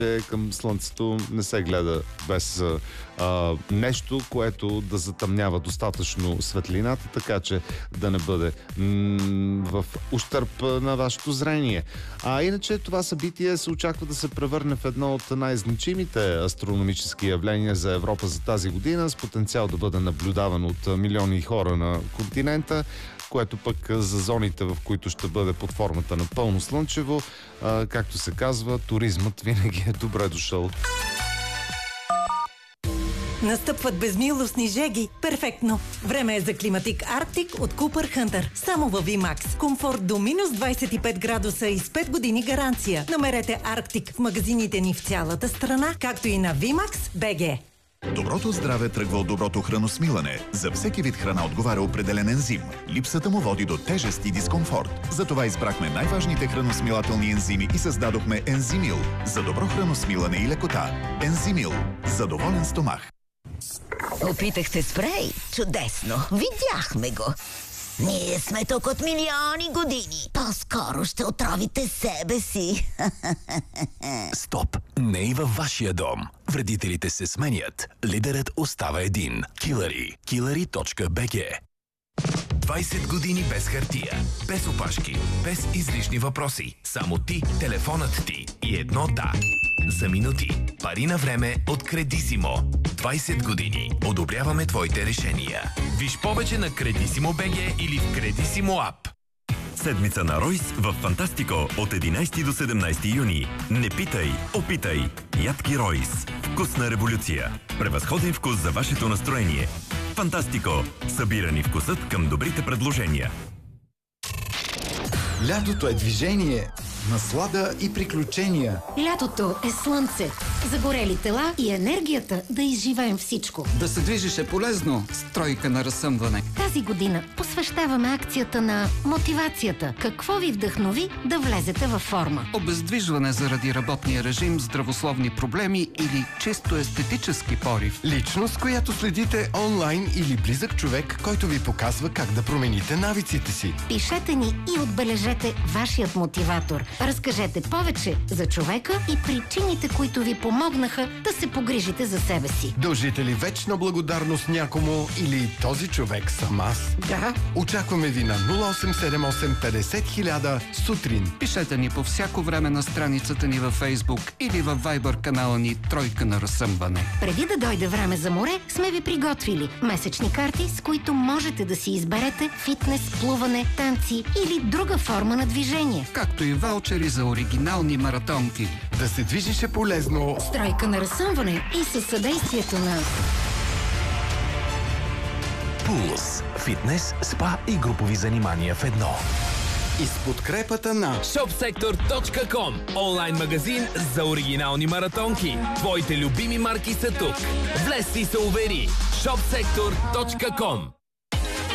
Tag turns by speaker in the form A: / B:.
A: към слънцето не се гледа без нещо, което да затъмнява достатъчно светлината, така че да не бъде в ущърб на вашето зрение. Иначе това събитие се очаква да се превърне в едно от най-значимите астрономически явления за Европа за тази година, с потенциал да бъде наблюдаван от милиони хора на континента, което пък за зоните, в които ще бъде под формата на пълно слънчево, както се казва, туризмът винаги е добре дошъл.
B: Настъпват безмилостни жеги. Перфектно! Време е за Климатик Арктик от Купър Хънтър. Само във VMAX. Комфорт до минус 25 градуса и с 5 години гаранция. Намерете Арктик в магазините ни в цялата страна, както и на VMAX BG.
C: Доброто здраве тръгва от доброто храносмилане. За всеки вид храна отговаря определен ензим. Липсата му води до тежест и дискомфорт. Затова избрахме най-важните храносмилателни ензими и създадохме Ензимил. За добро храносмилане и лекота. Ензимил. За доволен стомах.
D: Опитахте спрей? Чудесно! Видяхме го! Ние сме тук от милиони години. По-скоро ще отровите себе си.
E: Стоп! Не и във вашия дом. Вредителите се сменят. Лидерът остава един. Килъри. Killery.bg 20 години без хартия, без опашки, без излишни въпроси. Само ти, телефонът ти и едно да. За минути. Пари на време от Кредисимо. 20 години. Одобряваме твоите решения. Виж повече на Кредисимо.bg или в Кредисимо ап.
F: Седмица на Ройс в Фантастико от 11 до 17 юни. Не питай, опитай. Ядки Ройс. Вкусна революция. Превъзходен вкус за вашето настроение. Фантастико. Събирани вкусът към добрите предложения.
G: Лятото е движение, наслада и приключения.
H: Лятото е слънце, загорели тела и енергията да изживеем всичко.
G: Да се движиш е полезно с тройка на разсъмване.
H: Тази година посвещаваме акцията на мотивацията. Какво ви вдъхнови да влезете във форма?
G: Обездвижване заради работния режим, здравословни проблеми или чисто естетически порив.
I: Личност, която следите онлайн или близък човек, който ви показва как да промените навиците си.
H: Пишете ни и отбележете вашият мотиватор. Разкажете повече за човека и причините, които ви помогнаха да се погрижите за себе си.
I: Дължите ли вечна благодарност някому или този човек съм аз?
G: Да.
I: Очакваме ви на 0878 50 000 сутрин.
G: Пишете ни по всяко време на страницата ни във Facebook или във Viber канала ни Тройка на разсъмване.
H: Преди да дойде време за море, сме ви приготвили месечни карти, с които можете да си изберете фитнес, плуване, танци или друга форма на движение.
G: Както и ваучери за оригинални маратонки.
I: Да се движиш е полезно.
H: С Тройка на разсъмване и със съдействието на
E: Пулс. Фитнес, спа и групови занимания в едно.
I: И с подкрепата на
J: shopsektor.com. Онлайн магазин за оригинални маратонки. Твоите любими марки са тук. Влез и се увери. shopsektor.com.